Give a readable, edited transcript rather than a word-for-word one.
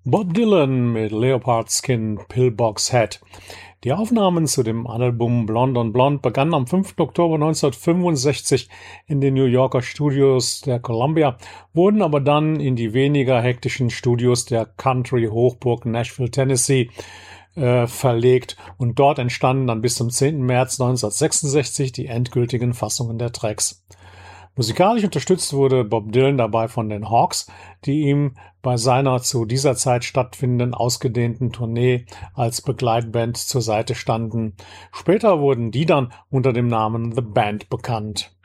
Bob Dylan mit Leopard Skin Pillbox Head. Die Aufnahmen zu dem Album Blonde on Blonde begannen am 5. Oktober 1965 in den New Yorker Studios der Columbia, wurden aber dann in die weniger hektischen Studios der Country-Hochburg Nashville, Tennessee verlegt und dort entstanden dann bis zum 10. März 1966 die endgültigen Fassungen der Tracks. Musikalisch unterstützt wurde Bob Dylan dabei von den Hawks, die ihm bei seiner zu dieser Zeit stattfindenden ausgedehnten Tournee als Begleitband zur Seite standen. Später wurden die dann unter dem Namen The Band bekannt.